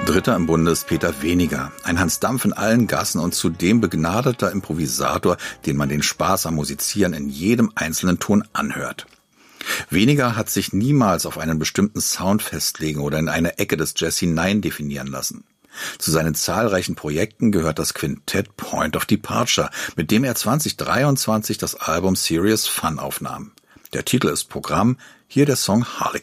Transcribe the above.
Dritter im Bunde ist Peter Weniger, ein Hans Dampf in allen Gassen und zudem begnadeter Improvisator, den man den Spaß am Musizieren in jedem einzelnen Ton anhört. Weniger hat sich niemals auf einen bestimmten Sound festlegen oder in eine Ecke des Jazz hinein definieren lassen. Zu seinen zahlreichen Projekten gehört das Quintett Point of Departure, mit dem er 2023 das Album Serious Fun aufnahm. Der Titel ist Programm, hier der Song Harlequin.